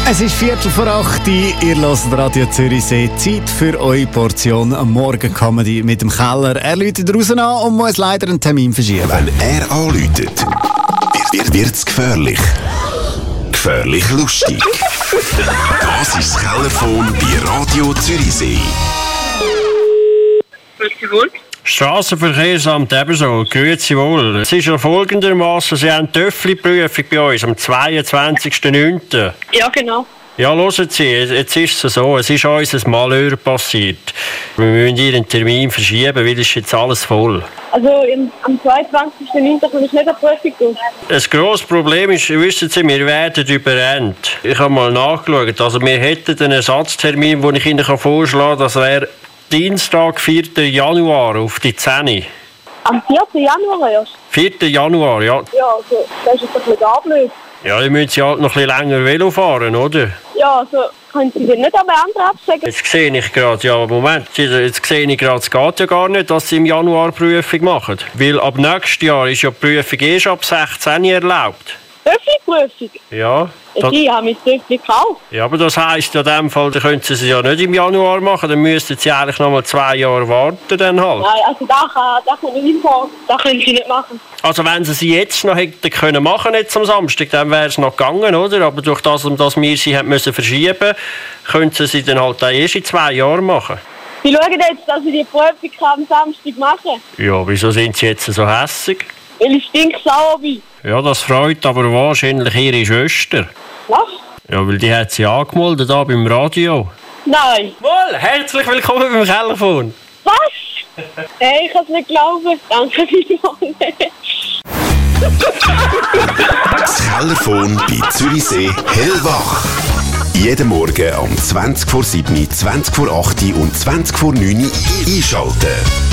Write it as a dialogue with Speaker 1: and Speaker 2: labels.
Speaker 1: Es ist 7:45, ihr hört Radio Zürichsee. Zeit für eure Portion Morgen-Comedy mit dem Keller. Er läutet draussen an und muss leider einen Termin verschieben.
Speaker 2: Wenn er anläutet, wird's gefährlich. Gefährlich lustig. Das ist das Kellerphone bei Radio Zürichsee.
Speaker 3: Grüezi wohl.
Speaker 4: Strassenverkehrsamt ebenso. Grüezi wohl. Es ist ja folgendermaßen, Sie haben die Töffli-Prüfung bei uns am 22.09.
Speaker 3: Ja, genau.
Speaker 4: Ja, hören Sie, jetzt ist es so, es ist uns ein Malheur passiert. Wir müssen Ihren Termin verschieben, weil es ist jetzt alles voll.
Speaker 3: Also am 22.09. kann ich nicht eine Prüfung tun.
Speaker 4: Ein grosses Problem ist, wissen Sie, wir werden überrennt. Ich habe mal nachgeschaut, also wir hätten einen Ersatztermin, den ich Ihnen vorschlagen kann, das wäre Dienstag, 4. Januar auf die 10.
Speaker 3: Am 4. Januar erst?
Speaker 4: 4. Januar, ja.
Speaker 3: Ja, also, das ist jetzt ein bisschen blöd.
Speaker 4: Ja, dann müssen Sie halt noch ein bisschen länger Velo fahren, oder?
Speaker 3: Ja, also, können Sie den nicht an anderen absagen?
Speaker 4: Jetzt sehe ich gerade, ja, Moment, jetzt sehe ich gerade, es geht ja gar nicht, dass Sie im Januar Prüfung machen. Weil ab nächstes Jahr ist ja die Prüfung erst ab 16 erlaubt.
Speaker 3: Töffli-Prüfung?
Speaker 4: Ja.
Speaker 3: Ich habe mein Töffli gekauft.
Speaker 4: Ja, aber das heisst ja in dem Fall, dann können Sie es ja nicht im Januar machen, dann müssten Sie eigentlich noch mal 2 Jahre warten dann halt.
Speaker 3: Nein, also da kann ich nicht machen. Das können Sie nicht machen.
Speaker 4: Also wenn Sie sie jetzt noch hätten können machen, jetzt am Samstag, dann wäre es noch gegangen, oder? Aber durch das, dass wir sie haben müssen verschieben, könnten Sie dann halt auch erst in 2 Jahren machen.
Speaker 3: Sie schauen jetzt, dass ich die Prüfung am Samstag mache.
Speaker 4: Ja, wieso sind Sie jetzt so hässig?
Speaker 3: Weil ich stinksauer bin.
Speaker 4: Ja, das freut aber wahrscheinlich Ihre Schwester.
Speaker 3: Was?
Speaker 4: Ja, weil die hat sie angemeldet da beim Radio.
Speaker 3: Nein.
Speaker 4: Wohl, herzlich willkommen beim Kellerphone.
Speaker 3: Was? Hey, ich kann es nicht glauben. Danke vielmals.
Speaker 2: Das Kellerphone bei Zürichsee hellwach. Jeden Morgen um 20:07, 20:08 und 20:09 einschalten.